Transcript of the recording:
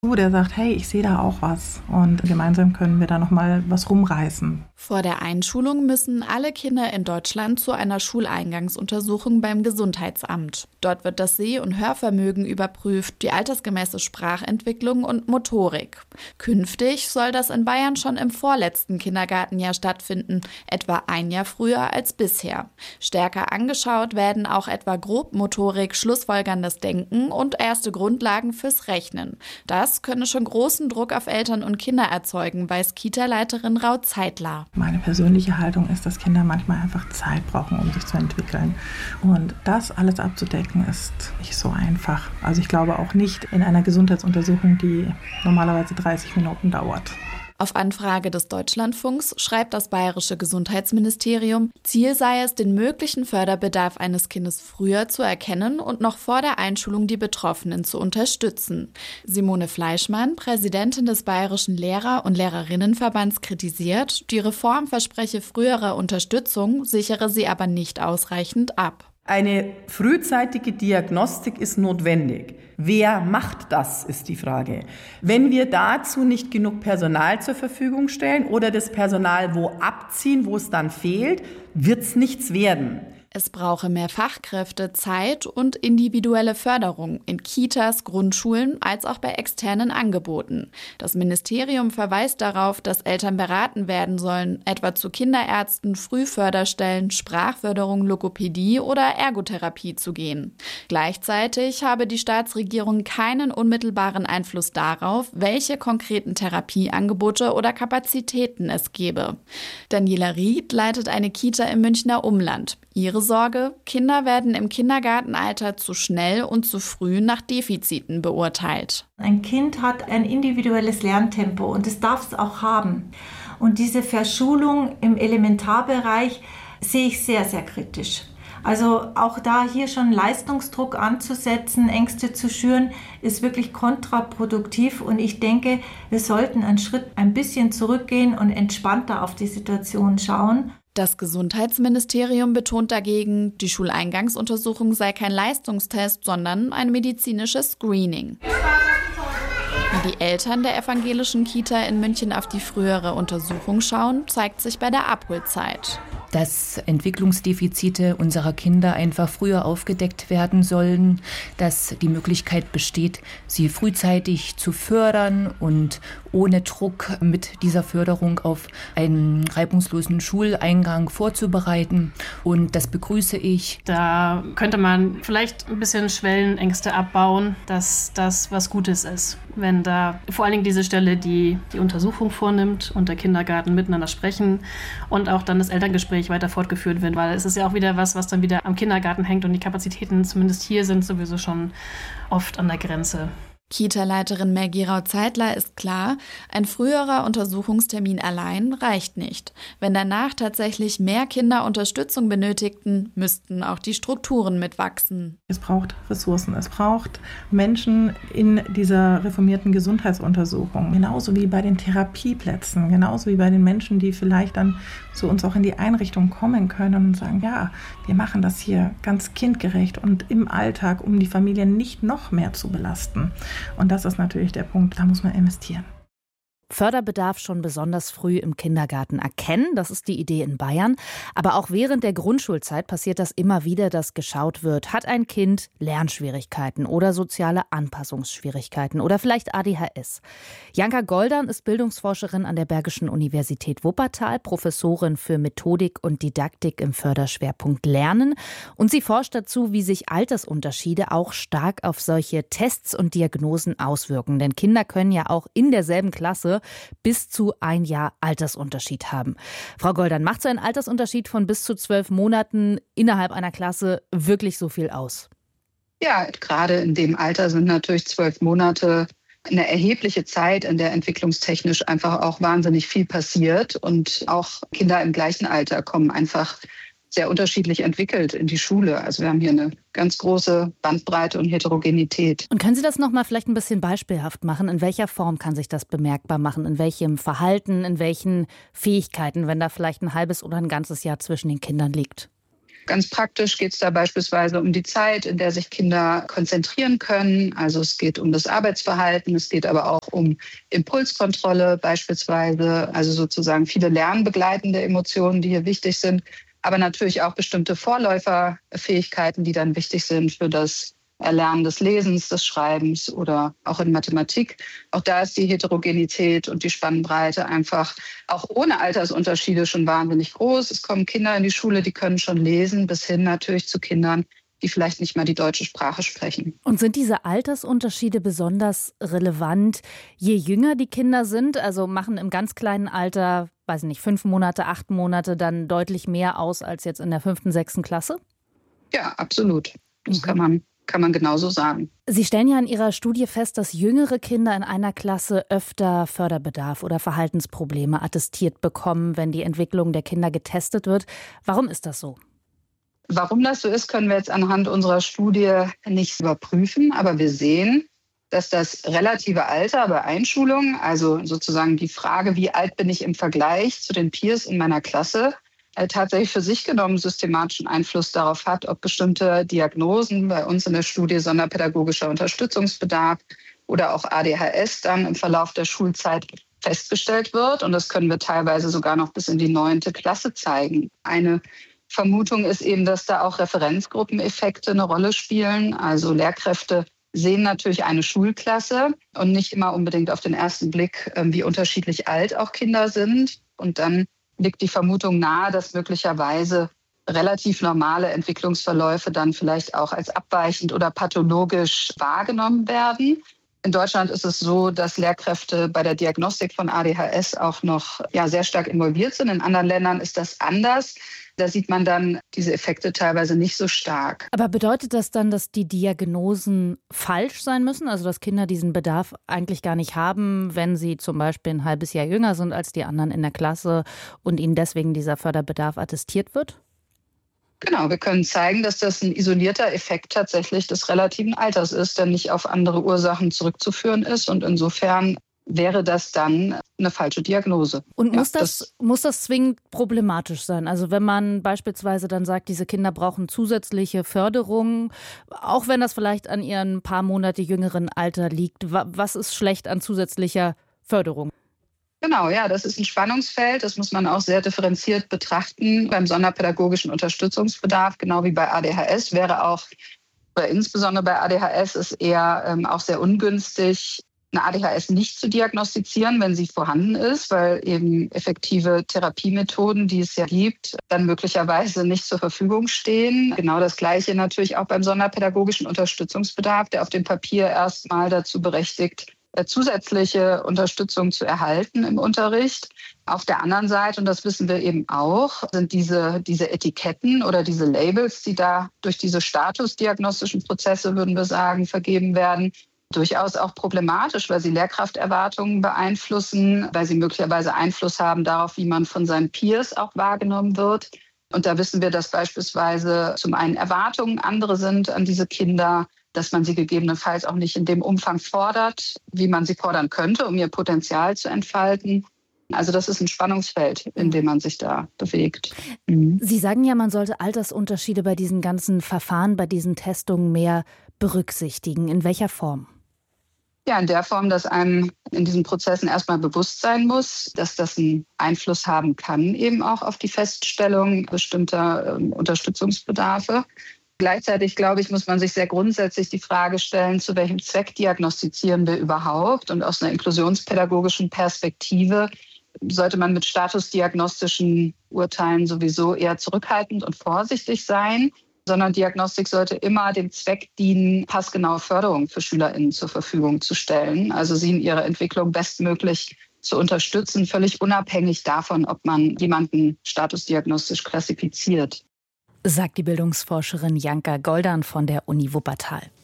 Der sagt, hey, ich sehe da auch was und gemeinsam können wir da nochmal was rumreißen. Vor der Einschulung müssen alle Kinder in Deutschland zu einer Schuleingangsuntersuchung beim Gesundheitsamt. Dort wird das Seh- und Hörvermögen überprüft, die altersgemäße Sprachentwicklung und Motorik. Künftig soll das in Bayern schon im vorletzten Kindergartenjahr stattfinden, etwa ein Jahr früher als bisher. Stärker angeschaut werden auch etwa Grobmotorik, schlussfolgerndes Denken und erste Grundlagen fürs Rechnen. Das könne schon großen Druck auf Eltern und Kinder erzeugen, weiß Kita-Leiterin Raut Zeitler. Meine persönliche Haltung ist, dass Kinder manchmal einfach Zeit brauchen, um sich zu entwickeln. Und das alles abzudecken, ist nicht so einfach. Also ich glaube auch nicht in einer Gesundheitsuntersuchung, die normalerweise 30 Minuten dauert. Auf Anfrage des Deutschlandfunks schreibt das Bayerische Gesundheitsministerium, Ziel sei es, den möglichen Förderbedarf eines Kindes früher zu erkennen und noch vor der Einschulung die Betroffenen zu unterstützen. Simone Fleischmann, Präsidentin des Bayerischen Lehrer- und Lehrerinnenverbands, kritisiert, die Reform verspreche frühere Unterstützung, sichere sie aber nicht ausreichend ab. Eine frühzeitige Diagnostik ist notwendig. Wer macht das, ist die Frage. Wenn wir dazu nicht genug Personal zur Verfügung stellen oder das Personal wo abziehen, wo es dann fehlt, wird es nichts werden. Es brauche mehr Fachkräfte, Zeit und individuelle Förderung in Kitas, Grundschulen als auch bei externen Angeboten. Das Ministerium verweist darauf, dass Eltern beraten werden sollen, etwa zu Kinderärzten, Frühförderstellen, Sprachförderung, Logopädie oder Ergotherapie zu gehen. Gleichzeitig habe die Staatsregierung keinen unmittelbaren Einfluss darauf, welche konkreten Therapieangebote oder Kapazitäten es gebe. Daniela Ried leitet eine Kita im Münchner Umland. Ihre Sorge: Kinder werden im Kindergartenalter zu schnell und zu früh nach Defiziten beurteilt. Ein Kind hat ein individuelles Lerntempo und es darf es auch haben. Und diese Verschulung im Elementarbereich sehe ich sehr, sehr kritisch. Also auch da hier schon Leistungsdruck anzusetzen, Ängste zu schüren, ist wirklich kontraproduktiv. Und ich denke, wir sollten einen Schritt ein bisschen zurückgehen und entspannter auf die Situation schauen. Das Gesundheitsministerium betont dagegen, die Schuleingangsuntersuchung sei kein Leistungstest, sondern ein medizinisches Screening. Wie die Eltern der evangelischen Kita in München auf die frühere Untersuchung schauen, zeigt sich bei der Abholzeit. Dass Entwicklungsdefizite unserer Kinder einfach früher aufgedeckt werden sollen, dass die Möglichkeit besteht, sie frühzeitig zu fördern und ohne Druck mit dieser Förderung auf einen reibungslosen Schuleingang vorzubereiten. Und das begrüße ich. Da könnte man vielleicht ein bisschen Schwellenängste abbauen, dass das was Gutes ist. Wenn da vor allen Dingen diese Stelle die Untersuchung vornimmt und der Kindergarten miteinander sprechen und auch dann das Elterngespräch weiter fortgeführt wird, weil es ist ja auch wieder was dann wieder am Kindergarten hängt und die Kapazitäten zumindest hier sind sowieso schon oft an der Grenze. Kita-Leiterin Maggie Raut-Zeitler ist klar, ein früherer Untersuchungstermin allein reicht nicht. Wenn danach tatsächlich mehr Kinder Unterstützung benötigten, müssten auch die Strukturen mitwachsen. Es braucht Ressourcen, es braucht Menschen in dieser reformierten Gesundheitsuntersuchung, genauso wie bei den Therapieplätzen, genauso wie bei den Menschen, die vielleicht dann zu uns auch in die Einrichtung kommen können und sagen, ja, wir machen das hier ganz kindgerecht und im Alltag, um die Familien nicht noch mehr zu belasten. Und das ist natürlich der Punkt, da muss man investieren. Förderbedarf schon besonders früh im Kindergarten erkennen. Das ist die Idee in Bayern. Aber auch während der Grundschulzeit passiert das immer wieder, dass geschaut wird, hat ein Kind Lernschwierigkeiten oder soziale Anpassungsschwierigkeiten oder vielleicht ADHS. Janka Goldern ist Bildungsforscherin an der Bergischen Universität Wuppertal, Professorin für Methodik und Didaktik im Förderschwerpunkt Lernen. Und sie forscht dazu, wie sich Altersunterschiede auch stark auf solche Tests und Diagnosen auswirken. Denn Kinder können ja auch in derselben Klasse bis zu ein Jahr Altersunterschied haben. Frau Goldern, macht so ein Altersunterschied von bis zu 12 Monaten innerhalb einer Klasse wirklich so viel aus? Ja, gerade in dem Alter sind natürlich 12 Monate eine erhebliche Zeit, in der entwicklungstechnisch einfach auch wahnsinnig viel passiert. Und auch Kinder im gleichen Alter kommen einfach sehr unterschiedlich entwickelt in die Schule. Also wir haben hier eine ganz große Bandbreite und Heterogenität. Und können Sie das noch mal vielleicht ein bisschen beispielhaft machen? In welcher Form kann sich das bemerkbar machen? In welchem Verhalten, in welchen Fähigkeiten, wenn da vielleicht ein halbes oder ein ganzes Jahr zwischen den Kindern liegt? Ganz praktisch geht es da beispielsweise um die Zeit, in der sich Kinder konzentrieren können. Also es geht um das Arbeitsverhalten, es geht aber auch um Impulskontrolle beispielsweise, also sozusagen viele lernbegleitende Emotionen, die hier wichtig sind, aber natürlich auch bestimmte Vorläuferfähigkeiten, die dann wichtig sind für das Erlernen des Lesens, des Schreibens oder auch in Mathematik. Auch da ist die Heterogenität und die Spannbreite einfach auch ohne Altersunterschiede schon wahnsinnig groß. Es kommen Kinder in die Schule, die können schon lesen, bis hin natürlich zu Kindern, die vielleicht nicht mal die deutsche Sprache sprechen. Und sind diese Altersunterschiede besonders relevant, je jünger die Kinder sind? Also machen im ganz kleinen Alter, weiß nicht, 5 Monate, 8 Monate dann deutlich mehr aus als jetzt in der 5., 6. Klasse? Ja, absolut. Das kann man genauso sagen. Sie stellen ja in Ihrer Studie fest, dass jüngere Kinder in einer Klasse öfter Förderbedarf oder Verhaltensprobleme attestiert bekommen, wenn die Entwicklung der Kinder getestet wird. Warum ist das so? Warum das so ist, können wir jetzt anhand unserer Studie nicht überprüfen. Aber wir sehen, dass das relative Alter bei Einschulung, also sozusagen die Frage, wie alt bin ich im Vergleich zu den Peers in meiner Klasse, tatsächlich für sich genommen systematischen Einfluss darauf hat, ob bestimmte Diagnosen, bei uns in der Studie sonderpädagogischer Unterstützungsbedarf oder auch ADHS, dann im Verlauf der Schulzeit festgestellt wird. Und das können wir teilweise sogar noch bis in die 9. Klasse zeigen. Eine Vermutung ist eben, dass da auch Referenzgruppeneffekte eine Rolle spielen. Also Lehrkräfte sehen natürlich eine Schulklasse und nicht immer unbedingt auf den ersten Blick, wie unterschiedlich alt auch Kinder sind. Und dann liegt die Vermutung nahe, dass möglicherweise relativ normale Entwicklungsverläufe dann vielleicht auch als abweichend oder pathologisch wahrgenommen werden. In Deutschland ist es so, dass Lehrkräfte bei der Diagnostik von ADHS auch noch sehr stark involviert sind. In anderen Ländern ist das anders. Da sieht man dann diese Effekte teilweise nicht so stark. Aber bedeutet das dann, dass die Diagnosen falsch sein müssen? Also dass Kinder diesen Bedarf eigentlich gar nicht haben, wenn sie zum Beispiel ein halbes Jahr jünger sind als die anderen in der Klasse und ihnen deswegen dieser Förderbedarf attestiert wird? Genau, wir können zeigen, dass das ein isolierter Effekt tatsächlich des relativen Alters ist, der nicht auf andere Ursachen zurückzuführen ist. Und insofern wäre das dann eine falsche Diagnose. Und muss das zwingend problematisch sein? Also wenn man beispielsweise dann sagt, diese Kinder brauchen zusätzliche Förderung, auch wenn das vielleicht an ihrem paar Monate jüngeren Alter liegt, was ist schlecht an zusätzlicher Förderung? Genau, ja, das ist ein Spannungsfeld. Das muss man auch sehr differenziert betrachten. Beim sonderpädagogischen Unterstützungsbedarf, genau wie bei ADHS, wäre auch, oder insbesondere bei ADHS, ist eher auch sehr ungünstig, eine ADHS nicht zu diagnostizieren, wenn sie vorhanden ist, weil eben effektive Therapiemethoden, die es ja gibt, dann möglicherweise nicht zur Verfügung stehen. Genau das Gleiche natürlich auch beim sonderpädagogischen Unterstützungsbedarf, der auf dem Papier erstmal dazu berechtigt, zusätzliche Unterstützung zu erhalten im Unterricht. Auf der anderen Seite, und das wissen wir eben auch, sind diese Etiketten oder diese Labels, die da durch diese statusdiagnostischen Prozesse, würden wir sagen, vergeben werden, durchaus auch problematisch, weil sie Lehrkrafterwartungen beeinflussen, weil sie möglicherweise Einfluss haben darauf, wie man von seinen Peers auch wahrgenommen wird. Und da wissen wir, dass beispielsweise zum einen Erwartungen andere sind an diese Kinder, dass man sie gegebenenfalls auch nicht in dem Umfang fordert, wie man sie fordern könnte, um ihr Potenzial zu entfalten. Also das ist ein Spannungsfeld, in dem man sich da bewegt. Sie sagen ja, man sollte Altersunterschiede bei diesen ganzen Verfahren, bei diesen Testungen mehr berücksichtigen. In welcher Form? Ja, in der Form, dass einem in diesen Prozessen erstmal bewusst sein muss, dass das einen Einfluss haben kann, eben auch auf die Feststellung bestimmter Unterstützungsbedarfe. Gleichzeitig, glaube ich, muss man sich sehr grundsätzlich die Frage stellen, zu welchem Zweck diagnostizieren wir überhaupt? Und aus einer inklusionspädagogischen Perspektive sollte man mit statusdiagnostischen Urteilen sowieso eher zurückhaltend und vorsichtig sein, sondern Diagnostik sollte immer dem Zweck dienen, passgenaue Förderung für SchülerInnen zur Verfügung zu stellen, also sie in ihrer Entwicklung bestmöglich zu unterstützen, völlig unabhängig davon, ob man jemanden statusdiagnostisch klassifiziert. Sagt die Bildungsforscherin Janka Goldan von der Uni Wuppertal.